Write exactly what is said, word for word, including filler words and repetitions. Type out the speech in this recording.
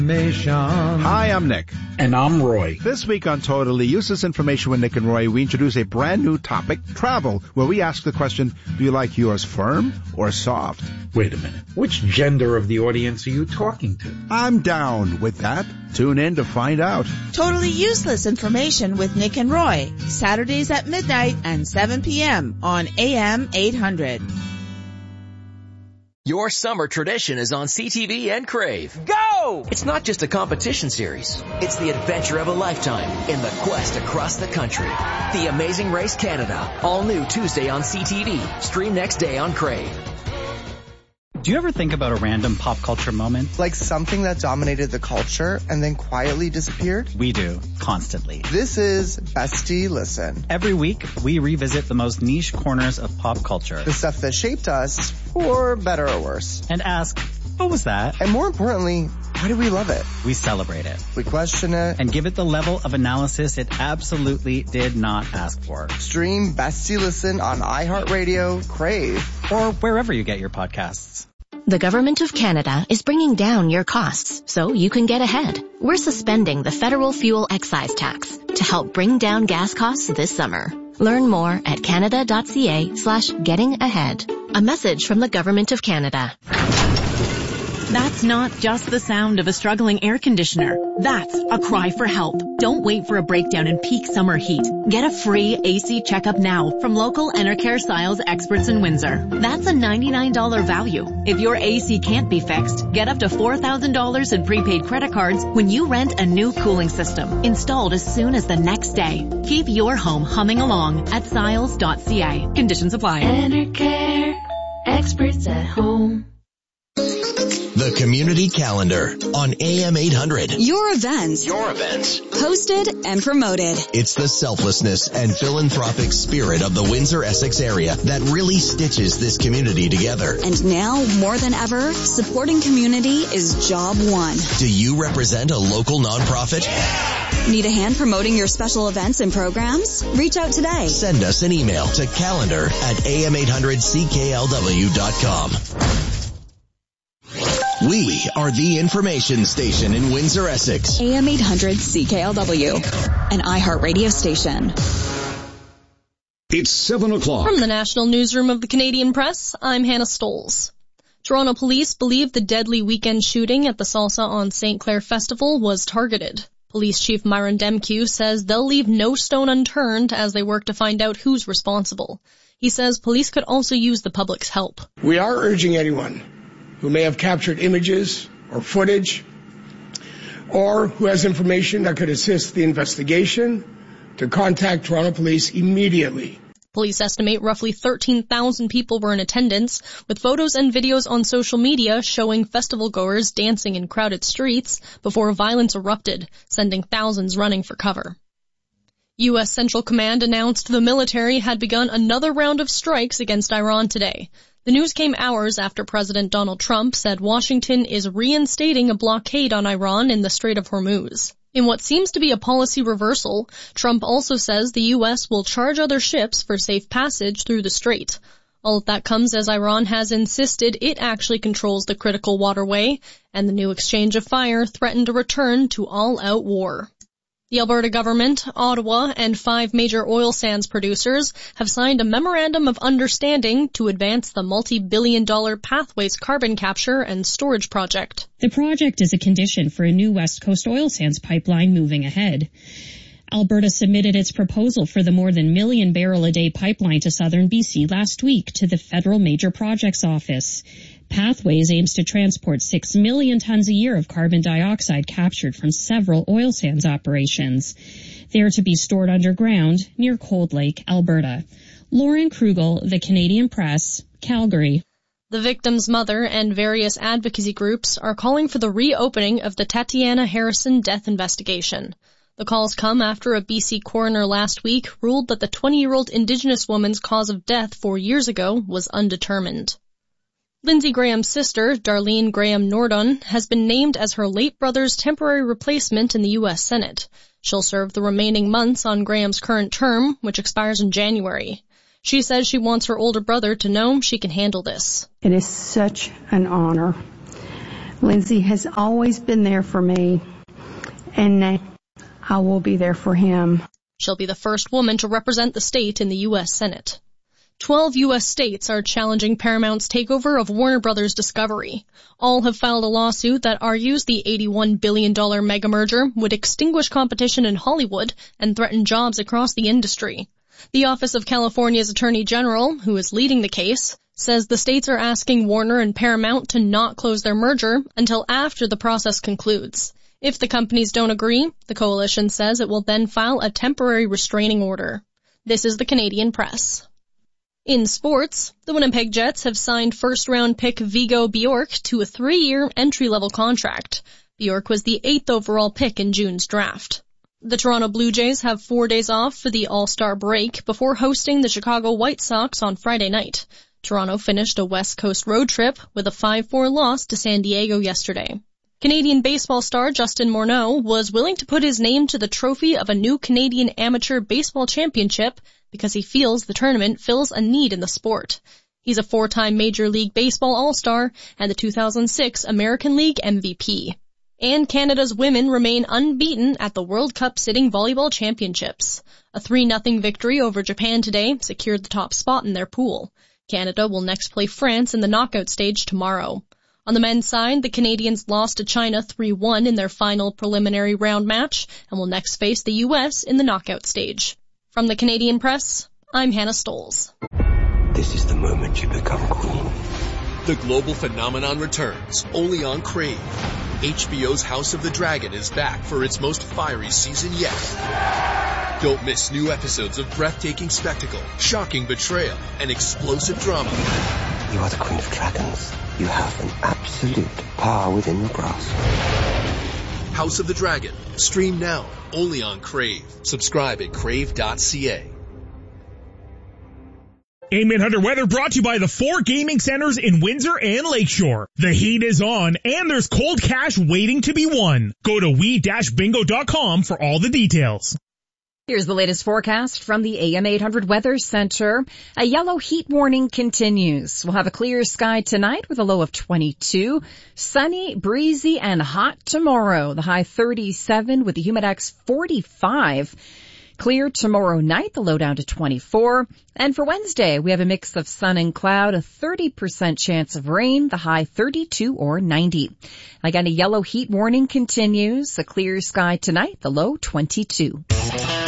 Hi, I'm Nick. And I'm Roy. This week on Totally Useless Information with Nick and Roy, we introduce a brand new topic, travel, where we ask the question, do you like yours firm or soft? Wait a minute. Which gender of the audience are you talking to? I'm down with that. Tune in to find out. Totally Useless Information with Nick and Roy, Saturdays at midnight and seven p.m. on A M eight hundred. Your summer tradition is on C T V and Crave. Go! It's not just a competition series. It's the adventure of a lifetime in the quest across the country. The Amazing Race Canada. All new Tuesday on C T V. Stream next day on Crave. Do you ever think about a random pop culture moment? Like something that dominated the culture and then quietly disappeared? We do, constantly. This is Bestie Listen. Every week, we revisit the most niche corners of pop culture. The stuff that shaped us, for better or worse. And ask, what was that? And more importantly, why do we love it? We celebrate it. We question it. And give it the level of analysis it absolutely did not ask for. Stream Bestie Listen on iHeartRadio, Crave, or wherever you get your podcasts. The Government of Canada is bringing down your costs so you can get ahead. We're suspending the federal fuel excise tax to help bring down gas costs this summer. Learn more at canada.ca slash getting ahead. A message from the Government of Canada. That's not just the sound of a struggling air conditioner. That's a cry for help. Don't wait for a breakdown in peak summer heat. Get a free A C checkup now from local Enercare Styles experts in Windsor. That's a ninety-nine dollars value. If your A C can't be fixed, get up to four thousand dollars in prepaid credit cards when you rent a new cooling system, installed as soon as the next day. Keep your home humming along at stiles dot c a. Conditions apply. Enercare, experts at home. The Community Calendar on A M eight hundred. Your events. Your events. Hosted and promoted. It's the selflessness and philanthropic spirit of the Windsor-Essex area that really stitches this community together. And now, more than ever, supporting community is job one. Do you represent a local nonprofit? Yeah! Need a hand promoting your special events and programs? Reach out today. Send us an email to calendar at a m eight hundred c k l w dot com. We are the information station in Windsor, Essex. A M eight hundred C K L W, an iHeartRadio station. It's seven o'clock. From the National Newsroom of the Canadian Press, I'm Hannah Stoles. Toronto police believe the deadly weekend shooting at the Salsa on Saint Clair Festival was targeted. Police Chief Myron Demkew says they'll leave no stone unturned as they work to find out who's responsible. He says police could also use the public's help. We are urging anyone who may have captured images or footage, or who has information that could assist the investigation, to contact Toronto Police immediately. Police estimate roughly thirteen thousand people were in attendance, with photos and videos on social media showing festival goers dancing in crowded streets before violence erupted, sending thousands running for cover. U S Central Command announced the military had begun another round of strikes against Iran today. The news came hours after President Donald Trump said Washington is reinstating a blockade on Iran in the Strait of Hormuz. In what seems to be a policy reversal, Trump also says the U S will charge other ships for safe passage through the strait. All of that comes as Iran has insisted it actually controls the critical waterway, and the new exchange of fire threatened a return to all-out war. The Alberta government, Ottawa, and five major oil sands producers have signed a memorandum of understanding to advance the multi-billion dollar Pathways carbon capture and storage project. The project is a condition for a new West Coast oil sands pipeline moving ahead. Alberta submitted its proposal for the more than million barrel a day pipeline to southern B C last week to the Federal Major Projects Office. Pathways aims to transport six million tons a year of carbon dioxide captured from several oil sands operations. They are to be stored underground near Cold Lake, Alberta. Lauren Krugel, The Canadian Press, Calgary. The victim's mother and various advocacy groups are calling for the reopening of the Tatiana Harrison death investigation. The calls come after a B C coroner last week ruled that the twenty-year-old Indigenous woman's cause of death four years ago was undetermined. Lindsey Graham's sister, Darlene Graham Nordon, has been named as her late brother's temporary replacement in the U S Senate. She'll serve the remaining months on Graham's current term, which expires in January. She says she wants her older brother to know she can handle this. It is such an honor. Lindsay has always been there for me, and I will be there for him. She'll be the first woman to represent the state in the U S Senate. Twelve U S states are challenging Paramount's takeover of Warner Brothers Discovery. All have filed a lawsuit that argues the eighty-one billion dollars mega merger would extinguish competition in Hollywood and threaten jobs across the industry. The Office of California's Attorney General, who is leading the case, says the states are asking Warner and Paramount to not close their merger until after the process concludes. If the companies don't agree, the coalition says it will then file a temporary restraining order. This is the Canadian Press. In sports, the Winnipeg Jets have signed first-round pick Vigo Bjork to a three-year entry-level contract. Bjork was the eighth overall pick in June's draft. The Toronto Blue Jays have four days off for the All-Star break before hosting the Chicago White Sox on Friday night. Toronto finished a West Coast road trip with a five four loss to San Diego yesterday. Canadian baseball star Justin Morneau was willing to put his name to the trophy of a new Canadian Amateur Baseball Championship because he feels the tournament fills a need in the sport. He's a four-time Major League Baseball All-Star and the two thousand six American League M V P. And Canada's women remain unbeaten at the World Cup Sitting Volleyball Championships. A three nothing victory over Japan today secured the top spot in their pool. Canada will next play France in the knockout stage tomorrow. On the men's side, the Canadians lost to China three one in their final preliminary round match and will next face the U S in the knockout stage. From the Canadian Press, I'm Hannah Stoles. This is the moment you become queen. The global phenomenon returns, only on Crave. H B O's House of the Dragon is back for its most fiery season yet. Don't miss new episodes of breathtaking spectacle, shocking betrayal, and explosive drama. You are the Queen of Dragons. You have an absolute power within your grasp. House of the Dragon. Stream now, only on Crave. Subscribe at crave dot c a. A M eight hundred weather brought to you by the four gaming centers in Windsor and Lakeshore. The heat is on, and there's cold cash waiting to be won. Go to we dash bingo dot com for all the details. Here's the latest forecast from the A M eight hundred Weather Center. A yellow heat warning continues. We'll have a clear sky tonight with a low of twenty-two. Sunny, breezy, and hot tomorrow. The high thirty-seven with the humidex forty-five. Clear tomorrow night, the low down to twenty-four. And for Wednesday, we have a mix of sun and cloud, a thirty percent chance of rain, the high thirty-two or ninety. Again, a yellow heat warning continues. A clear sky tonight, the low twenty-two.